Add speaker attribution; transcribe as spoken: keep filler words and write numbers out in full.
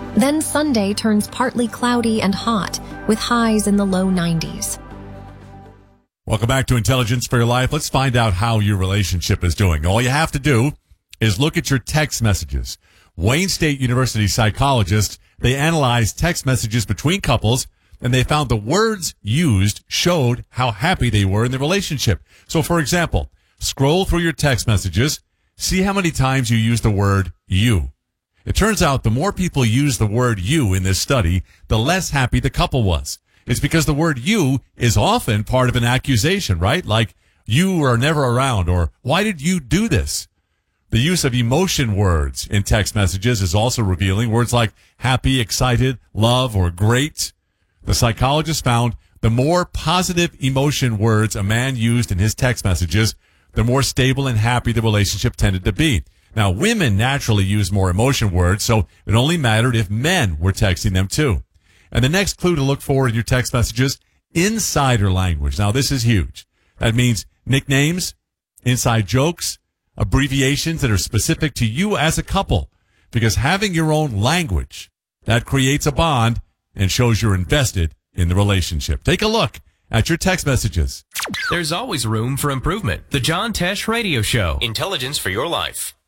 Speaker 1: Then Sunday turns partly cloudy and hot, with highs in the low nineties.
Speaker 2: Welcome back to Intelligence for Your Life. Let's find out how your relationship is doing. All you have to do is look at your text messages. Wayne State University psychologists, they analyzed text messages between couples, and they found the words used showed how happy they were in the relationship. So, for example, scroll through your text messages, see how many times you use the word you. It turns out the more people use the word you in this study, the less happy the couple was. It's because the word you is often part of an accusation, right? Like, you are never around, or why did you do this? The use of emotion words in text messages is also revealing. Words like happy, excited, love, or great. The psychologist found the more positive emotion words a man used in his text messages, the more stable and happy the relationship tended to be. Now, women naturally use more emotion words, so it only mattered if men were texting them too. And the next clue to look for in your text messages, insider language. Now, this is huge. That means nicknames, inside jokes, abbreviations that are specific to you as a couple. Because having your own language, that creates a bond and shows you're invested in the relationship. Take a look at your text messages.
Speaker 3: There's always room for improvement. The John Tesh Radio Show. Intelligence for Your Life.